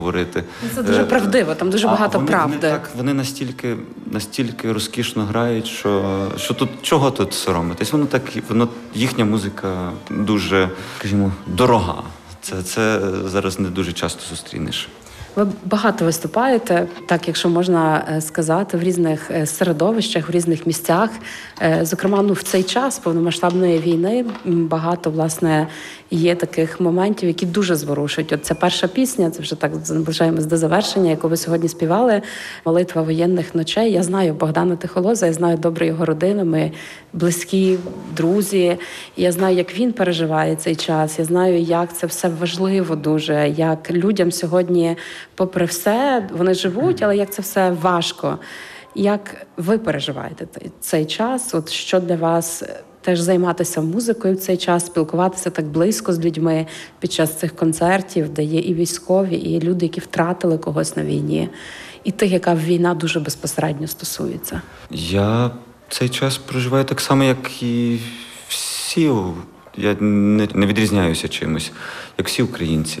говорити. Це дуже правдиво, там дуже багато правди. Вони настільки розкішно грають, що тут чого тут соромитись? Їхня музика дуже, скажімо, дорога. Це зараз не дуже часто зустрінеш. Ви багато виступаєте, так, якщо можна сказати, в різних середовищах, в різних місцях. Зокрема, в цей час повномасштабної війни багато, власне, є таких моментів, які дуже зворушують. От ця перша пісня, це вже так наближаємось до завершення, яку ви сьогодні співали, «Молитва воєнних ночей». Я знаю Богдана Тихолоза, я знаю добре його родину, ми близькі, друзі. Я знаю, як він переживає цей час, я знаю, як це все важливо дуже, як людям сьогодні, попри все, вони живуть, але як це все важко. Як ви переживаєте цей час? От що для вас теж займатися музикою в цей час, спілкуватися так близько з людьми під час цих концертів, де є і військові, і люди, які втратили когось на війні, і тих, яка війна дуже безпосередньо стосується? Я цей час проживаю так само, як і всі. Я не відрізняюся чимось, як всі українці.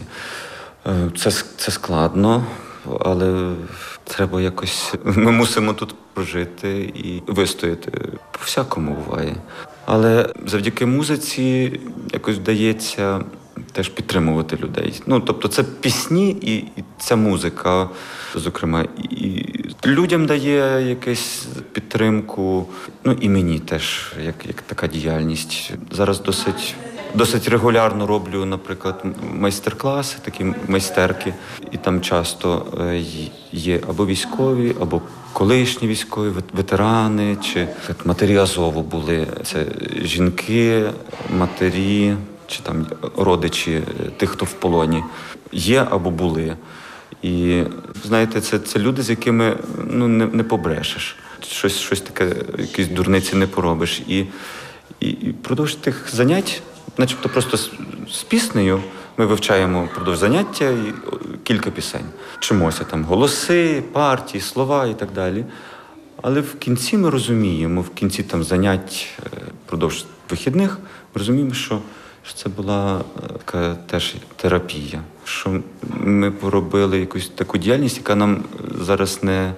Це складно, але треба якось... Ми мусимо тут прожити і вистояти. По-всякому буває. Але завдяки музиці якось вдається теж підтримувати людей. Тобто це пісні і ця музика, зокрема, і людям дає якусь підтримку, і мені теж, як така діяльність. Зараз досить регулярно роблю, наприклад, майстер-класи, такі майстерки, і там часто є або військові, або колишні військові, ветерани, чи матері Азову були. Це жінки, матері, чи там родичі тих, хто в полоні. Є або були. І, знаєте, це люди, з якими не побрешеш. Щось таке, якісь дурниці не поробиш. І продовж тих занять, начебто просто з піснею, ми вивчаємо продовж заняття і кілька пісень. Вчимося там голоси, партії, слова і так далі. Але в кінці ми розуміємо, в кінці там занять продовж вихідних, ми розуміємо, що це була така теж терапія. Що ми поробили якусь таку діяльність, яка нам зараз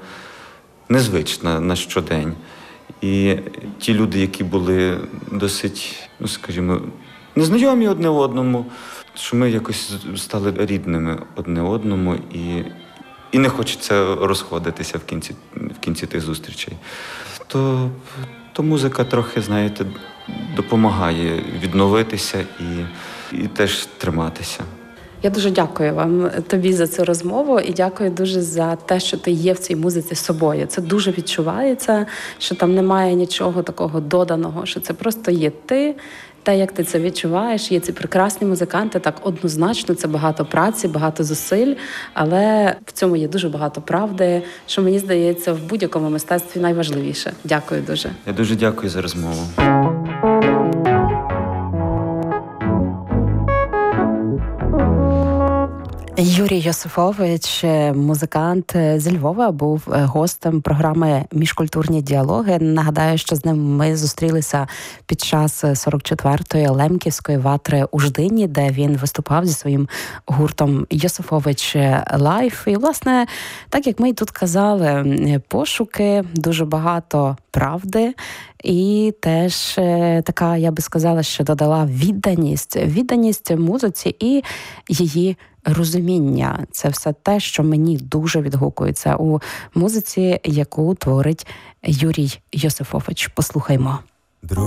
незвична на щодень. І ті люди, які були досить, скажімо, незнайомі одне одному, що ми якось стали рідними одне одному і не хочеться розходитися в кінці тих зустрічей. То музика трохи, знаєте, допомагає відновитися і теж триматися. Я дуже дякую вам, тобі, за цю розмову, і дякую дуже за те, що ти є в цій музиці собою. Це дуже відчувається, що там немає нічого такого доданого, що це просто є ти, те, як ти це відчуваєш. Є ці прекрасні музиканти, так однозначно, це багато праці, багато зусиль, але в цьому є дуже багато правди, що, мені здається, в будь-якому мистецтві найважливіше. Дякую дуже. Я дуже дякую за розмову. Юрій Йосифович, музикант зі Львова, був гостем програми «Міжкультурні діалоги». Нагадаю, що з ним ми зустрілися під час 44-ї Лемківської ватри у Ждині, де він виступав зі своїм гуртом «Йосифович Лайф». І, власне, так як ми і тут казали, пошуки, дуже багато правди, і теж така, я би сказала, що додала відданість музиці і її розуміння. Це все те, що мені дуже відгукується у музиці, яку творить Юрій Йосифович. Послухаймо.